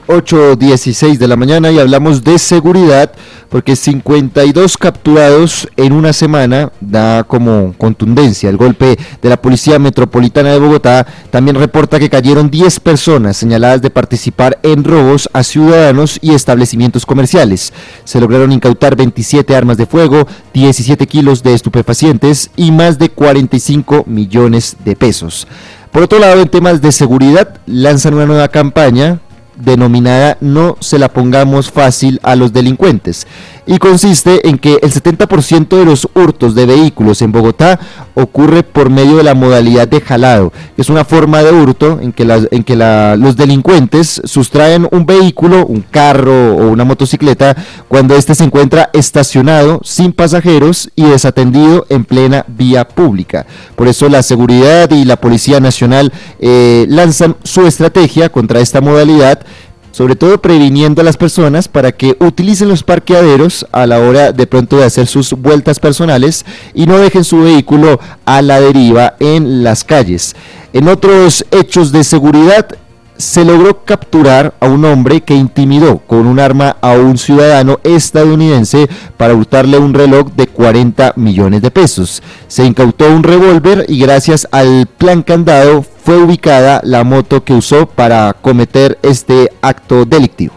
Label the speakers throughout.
Speaker 1: 8:16 de la mañana y hablamos de seguridad porque 52 capturados en una semana da como contundencia el golpe de la Policía Metropolitana de Bogotá. También reporta que cayeron 10 personas señaladas de participar en robos a ciudadanos y establecimientos comerciales. Se lograron incautar 27 armas de fuego, 17 kilos de estupefacientes y más de 45 millones de pesos. Por otro lado, en temas de seguridad, lanzan una nueva campaña denominada No se la pongamos fácil a los delincuentes, y consiste en que el 70% de los hurtos de vehículos en Bogotá ocurre por medio de la modalidad de jalado. Es una forma de hurto en que los delincuentes sustraen un vehículo, un carro o una motocicleta, cuando éste se encuentra estacionado sin pasajeros y desatendido en plena vía pública. Por eso la seguridad y la Policía Nacional lanzan su estrategia contra esta modalidad, sobre todo previniendo a las personas para que utilicen los parqueaderos a la hora de pronto de hacer sus vueltas personales y no dejen su vehículo a la deriva en las calles. En otros hechos de seguridad, se logró capturar a un hombre que intimidó con un arma a un ciudadano estadounidense para hurtarle un reloj de 40 millones de pesos. Se incautó un revólver y gracias al plan candado fue ubicada la moto que usó para cometer este acto delictivo.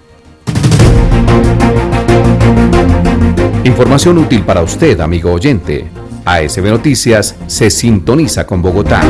Speaker 2: Información útil para usted, amigo oyente. ASB Noticias se sintoniza con Bogotá.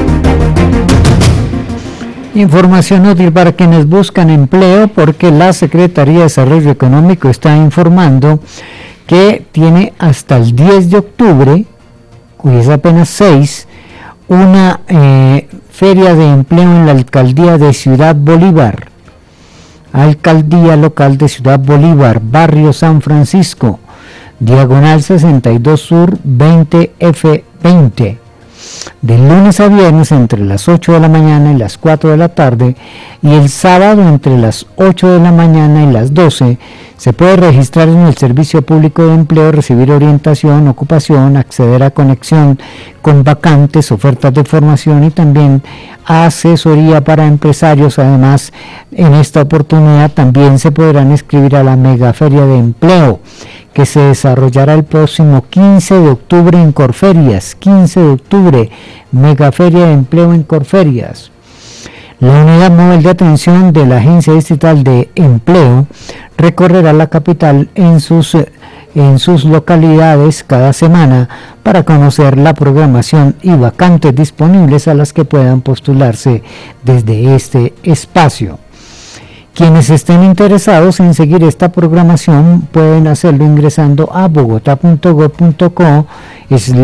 Speaker 3: Información útil para quienes buscan empleo, porque la Secretaría de Desarrollo Económico está informando que tiene hasta el 10 de octubre, hoy es apenas 6, una feria de empleo en la Alcaldía de Ciudad Bolívar. Alcaldía Local de Ciudad Bolívar, Barrio San Francisco, Diagonal 62 Sur 20F20. De lunes a viernes entre las 8 de la mañana y las 4 de la tarde, y el sábado entre las 8 de la mañana y las 12, se puede registrar en el Servicio Público de Empleo, recibir orientación, ocupación, acceder a conexión con vacantes, ofertas de formación y también asesoría para empresarios. Además, en esta oportunidad también se podrán inscribir a la Megaferia de Empleo, que se desarrollará el próximo 15 de octubre en Corferias. 15 de octubre, Megaferia de Empleo en Corferias. La unidad móvil de atención de la Agencia Distrital de Empleo recorrerá la capital en sus localidades cada semana para conocer la programación y vacantes disponibles a las que puedan postularse desde este espacio. Quienes estén interesados en seguir esta programación pueden hacerlo ingresando a bogotá.gov.co/